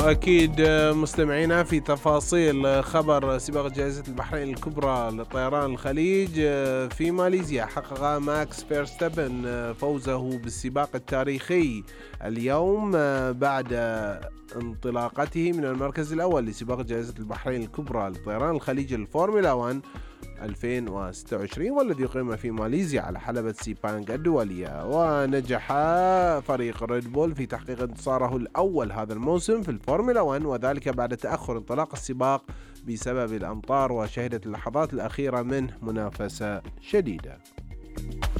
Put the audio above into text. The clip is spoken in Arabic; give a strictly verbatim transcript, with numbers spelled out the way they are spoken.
وأكيد مستمعينا في تفاصيل خبر سباق جائزة البحرين الكبرى لطيران الخليج في ماليزيا. حقق ماكس فيرستابن فوزه بالسباق التاريخي اليوم بعد انطلاقته من المركز الأول لسباق جائزة البحرين الكبرى لطيران الخليج الفورمولا واحد ألفين وستة وعشرين، والذي يقيم في ماليزيا على حلبة سيبانغ الدولية. ونجح فريق ريد بول في تحقيق انتصاره الأول هذا الموسم في الفورمولا واحد، وذلك بعد تأخر انطلاق السباق بسبب الأمطار، وشهدت اللحظات الأخيرة منه منافسة شديدة.